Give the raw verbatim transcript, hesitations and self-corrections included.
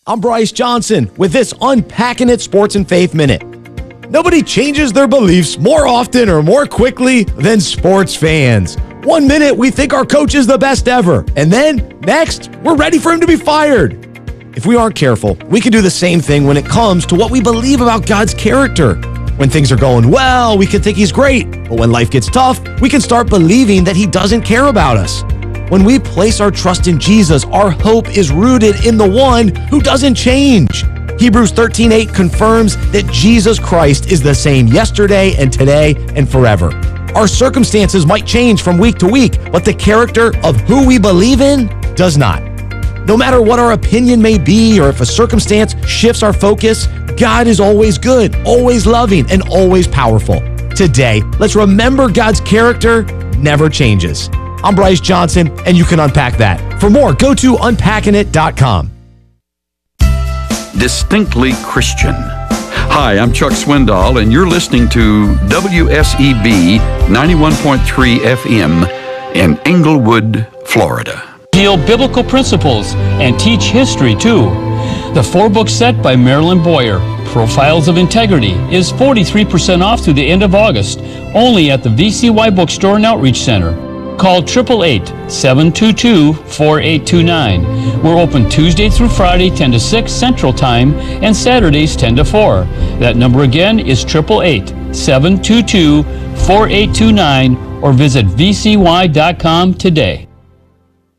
I'm Bryce Johnson with this Unpacking It Sports and Faith Minute. Nobody changes their beliefs more often or more quickly than sports fans. One minute, we think our coach is the best ever, and then next, we're ready for him to be fired. If we aren't careful, we can do the same thing when it comes to what we believe about God's character. When things are going well, we can think he's great, but when life gets tough, we can start believing that he doesn't care about us. When we place our trust in Jesus, our hope is rooted in the one who doesn't change. Hebrews thirteen eight confirms that Jesus Christ is the same yesterday and today and forever. Our circumstances might change from week to week, but the character of who we believe in does not. No matter what our opinion may be or if a circumstance shifts our focus, God is always good, always loving, and always powerful. Today, let's remember God's character never changes. I'm Bryce Johnson, and you can unpack that. For more, go to unpacking it dot com. Distinctly Christian. Hi, I'm Chuck Swindoll, and you're listening to W S E B ninety-one point three F M in Englewood, Florida. Deal biblical principles and teach history, too. The four-book set by Marilyn Boyer, Profiles of Integrity, is forty-three percent off through the end of August, only at the V C Y Bookstore and Outreach Center. Call eight eight eight, seven two two, four eight two nine. We're open Tuesday through Friday, ten to six Central Time, and Saturdays, ten to four. That number again is eight eight eight, seven two two, four eight two nine, or visit V C Y dot com today.